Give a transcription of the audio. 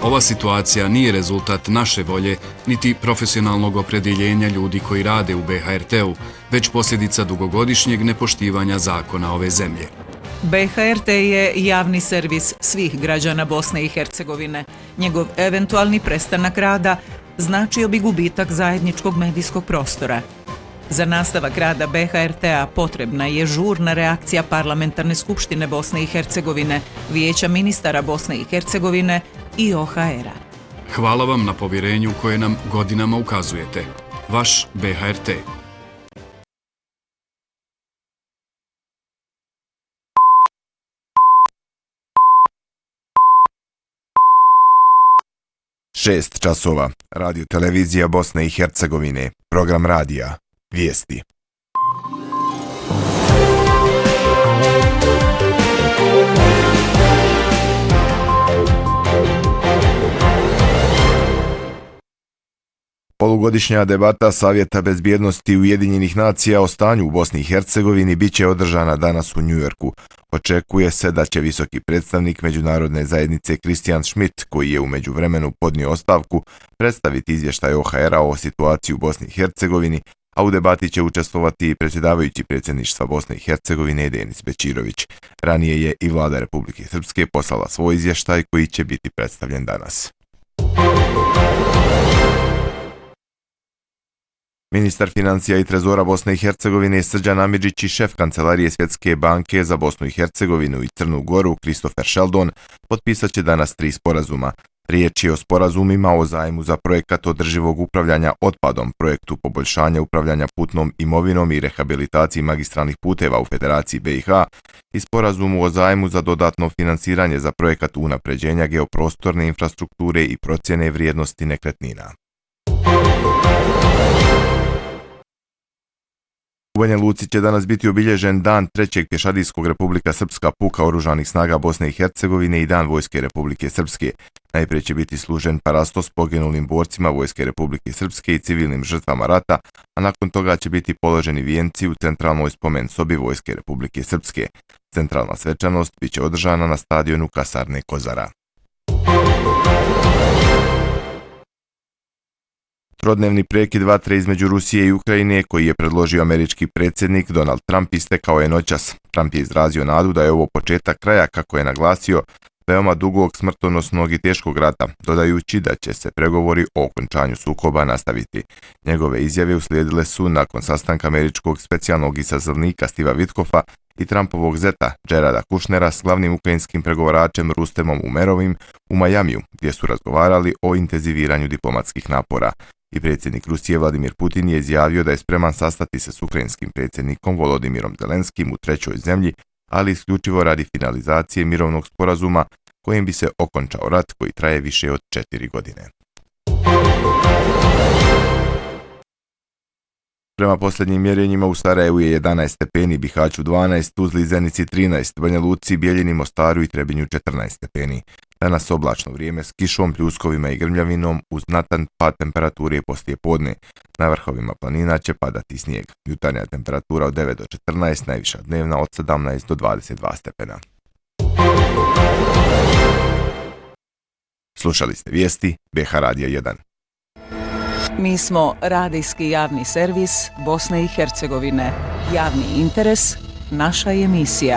Ova situacija nije rezultat naše volje, niti profesionalnog opredjeljenja ljudi koji rade u BHRT-u, već posljedica dugogodišnjeg nepoštivanja zakona ove zemlje. BHRT je javni servis svih građana Bosne i Hercegovine. Njegov eventualni prestanak rada značio bi gubitak zajedničkog medijskog prostora. Za nastavak rada BHRT-a potrebna je žurna reakcija Parlamentarne skupštine Bosne i Hercegovine, Vijeća ministara Bosne i Hercegovine i OHR-a. Hvala vam na povjerenju koje nam godinama ukazujete. Vaš BHRT. Šest časova. Radio televizija Bosne i Hercegovine. Program radija. Vijesti. Polugodišnja debata Savjeta bezbjednosti Ujedinjenih nacija o stanju u Bosni i Hercegovini biće održana danas u Njujorku. Očekuje se da će visoki predstavnik međunarodne zajednice Christian Schmidt, koji je u međuvremenu podnio ostavku, predstaviti izvještaj OHR-a o situaciji u Bosni i Hercegovini, a u debati će učestvovati i predsjedavajući predsjedništva Bosne i Hercegovine Denis Bećirović. Ranije je i vlada Republike Srpske poslala svoj izvještaj koji će biti predstavljen danas. Ministar financija i trezora Bosne i Hercegovine Srđan Amidžić i šef kancelarije Svjetske banke za Bosnu i Hercegovinu i Crnu Goru Christopher Sheldon potpisat će danas 3 sporazuma. Riječ je o sporazumima o zajmu za projekat održivog upravljanja otpadom, projektu poboljšanja upravljanja putnom imovinom i rehabilitaciji magistralnih puteva u Federaciji BiH i sporazumu o zajmu za dodatno finansiranje za projekat unapređenja geoprostorne infrastrukture i procjene vrijednosti nekretnina. U Banja Luci će danas biti obilježen dan 3. pješadijskog Republika Srpska puka oružanih snaga Bosne i Hercegovine i dan Vojske Republike Srpske. Najprije će biti služen parastos poginulim borcima Vojske Republike Srpske i civilnim žrtvama rata, a nakon toga će biti položeni vijenci u centralnoj spomen sobi Vojske Republike Srpske. Centralna svečanost biće održana na stadionu kasarne Kozara. Trodnevni prekid vatre između Rusije i Ukrajine, koji je predložio američki predsjednik Donald Trump, istekao je noćas. Trump je izrazio nadu da je ovo početak kraja, kako je naglasio, veoma dugog, smrtonosnog i teškog rata, dodajući da će se pregovori o okončanju sukoba nastaviti. Njegove izjave uslijedile su nakon sastanka američkog specijalnog izaslanika Stiva Witkoffa i Trumpovog zeta Jareda Kushnera s glavnim ukrajinskim pregovaračem Rustemom Umerovim u Majamiju, gdje su razgovarali o intenziviranju diplomatskih napora. I predsjednik Rusije Vladimir Putin je izjavio da je spreman sastati se s ukrajinskim predsjednikom Volodimirom Zelenskim u trećoj zemlji, ali isključivo radi finalizacije mirovnog sporazuma kojim bi se okončao rat koji traje više od 4 godine. Prema posljednjim mjerenjima u Sarajevu je 11 stepeni, Bihaću 12, Tuzli i Zenici 13, Banja Luci, Bijeljini, Mostaru i Trebinju 14 stepeni. Danas oblačno vrijeme s kišom, pljuskovima i grmljavinom uz znatan pad temperature poslije podne. Na vrhovima planina će padati snijeg. Jutarnja temperatura od 9 do 14, najviša dnevna od 17 do 22 stepena. Slušali ste vijesti BH Radija 1. Mi smo radijski javni servis Bosne i Hercegovine. Javni interes, naša emisija.